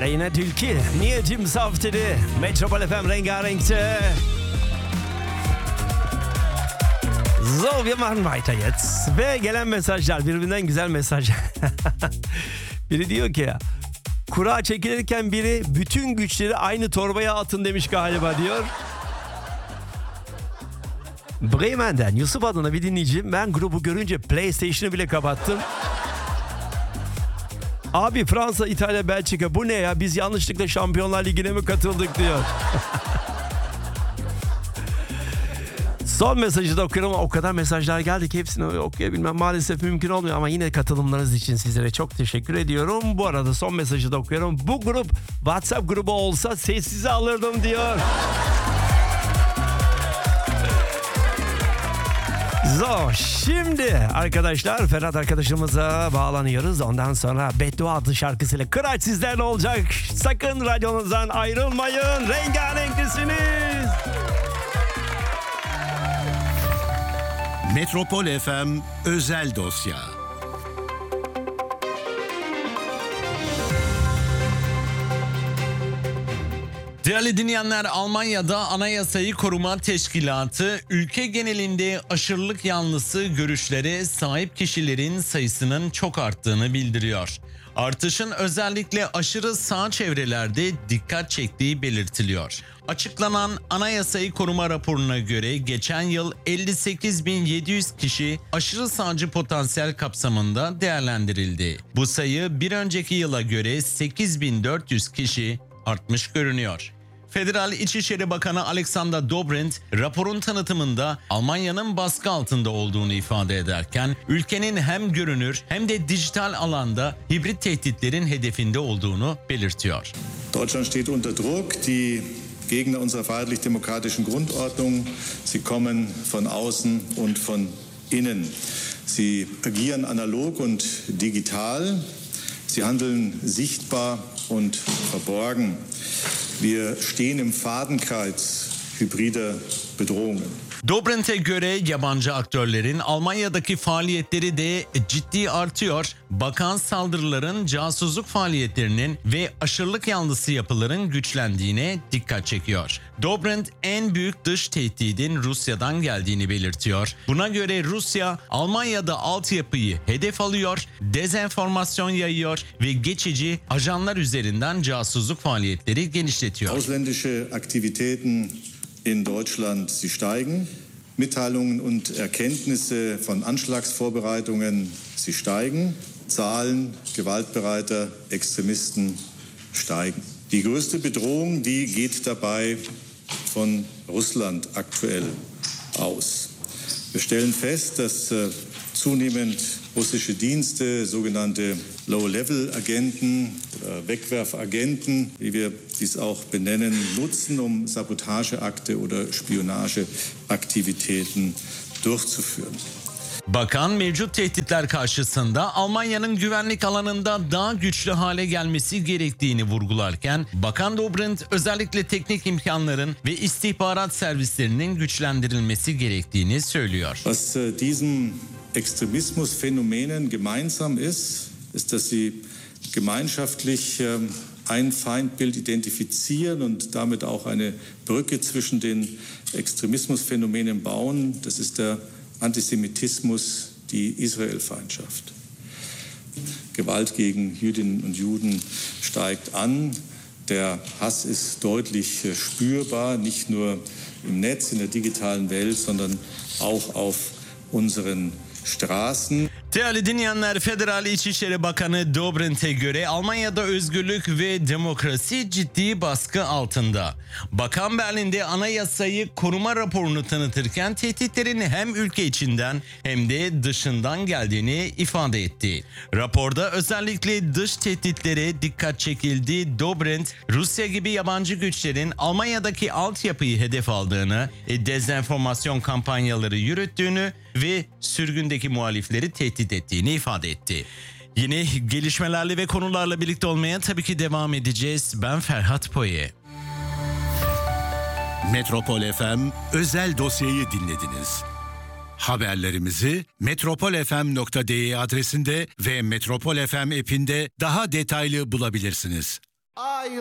Aleyna Tilki, niyetim saf dedi. Metropol FM rengarenkte. So, wir machen weiter jetzt. Ve gelen mesajlar, birbirinden güzel mesajlar. Biri diyor ki, kura çekilirken biri bütün güçleri aynı torbaya atın demiş galiba diyor. Bremen'den Yusuf adına bir dinleyicim, ben grubu görünce PlayStation'ı bile kapattım. Abi Fransa, İtalya, Belçika bu ne ya? Biz yanlışlıkla Şampiyonlar Ligi'ne mi katıldık diyor. Son mesajı da okuyorum. O kadar mesajlar geldi ki hepsini okuyabilmem maalesef mümkün olmuyor. Ama yine katılımlarınız için sizlere çok teşekkür ediyorum. Bu arada son mesajı da okuyorum. Bu grup WhatsApp grubu olsa sessize alırdım diyor. So, şimdi arkadaşlar Ferhat arkadaşımıza bağlanıyoruz. Ondan sonra Beddua adlı şarkısıyla Kıraç sizlerle olacak. Sakın radyonuzdan ayrılmayın. Rengarenklisiniz. Metropol FM Özel Dosya. Değerli dinleyenler, Almanya'da Anayasayı Koruma Teşkilatı ülke genelinde aşırılık yanlısı görüşlere sahip kişilerin sayısının çok arttığını bildiriyor. Artışın özellikle aşırı sağ çevrelerde dikkat çektiği belirtiliyor. Açıklanan Anayasayı Koruma raporuna göre geçen yıl 58.700 kişi aşırı sağcı potansiyel kapsamında değerlendirildi. Bu sayı bir önceki yıla göre 8.400 kişi artmış görünüyor. Federal İçişleri Bakanı Alexander Dobrindt raporun tanıtımında Almanya'nın baskı altında olduğunu ifade ederken ülkenin hem görünür hem de dijital alanda hibrit tehditlerin hedefinde olduğunu belirtiyor. Deutschland steht unter Druck. Die Gegner unserer freiheitlich-demokratischen Grundordnung, sie kommen von außen und von innen. Sie agieren analog und digital. Sie handeln sichtbar und verborgen. Wir stehen im Fadenkreuz hybrider Bedrohungen. Dobrindt'e göre yabancı aktörlerin Almanya'daki faaliyetleri de ciddi artıyor. Bakan saldırıların casusluk faaliyetlerinin ve aşırılık yanlısı yapıların güçlendiğine dikkat çekiyor. Dobrindt en büyük dış tehdidin Rusya'dan geldiğini belirtiyor. Buna göre Rusya Almanya'da altyapıyı hedef alıyor, dezenformasyon yayıyor ve geçici ajanlar üzerinden casusluk faaliyetleri genişletiyor. Ausländische Aktivitäten in Deutschland, sie steigen. Mitteilungen und Erkenntnisse von Anschlagsvorbereitungen, sie steigen. Zahlen gewaltbereiter Extremisten steigen. Die größte Bedrohung, die geht dabei von Russland aktuell aus. Wir stellen fest, dass zunehmend russische Dienste, sogenannte Low-Level-Agenten oder Wegwerfagenten, wie wir dies auch benennen, nutzen, um Sabotageakte oder Spionageaktivitäten durchzuführen. Bakan mevcut tehditler karşısında Almanya'nın güvenlik alanında daha güçlü hale gelmesi gerektiğini vurgularken Bakan Dobrindt özellikle teknik imkanların ve istihbarat servislerinin güçlendirilmesi gerektiğini söylüyor. Was diesen Extremismusphänomenen gemeinsam ist, ist, dass sie gemeinschaftlich ein Feindbild identifizieren und damit auch eine Brücke zwischen den Extremismusphänomenen bauen. Das ist der Antisemitismus, die Israelfeindschaft. Gewalt gegen Jüdinnen und Juden steigt an. Der Hass ist deutlich spürbar, nicht nur im Netz, in der digitalen Welt, sondern auch auf unseren Straßen. Değerli dinleyenler, Federal İçişleri Bakanı Dobrindt'e göre Almanya'da özgürlük ve demokrasi ciddi baskı altında. Bakan Berlin'de Anayasayı Koruma raporunu tanıtırken tehditlerin hem ülke içinden hem de dışından geldiğini ifade etti. Raporda özellikle dış tehditlere dikkat çekildi. Dobrindt, Rusya gibi yabancı güçlerin Almanya'daki altyapıyı hedef aldığını, dezenformasyon kampanyaları yürüttüğünü ve sürgündeki muhalifleri tehdit ettiğini ifade etti. Yine gelişmelerle ve konularla birlikte olmaya tabii ki devam edeceğiz. Ben Ferhat Poye. Metropol FM Özel Dosyayı dinlediniz. Haberlerimizi metropolfm.de adresinde ve Metropol FM app'inde daha detaylı bulabilirsiniz. Ay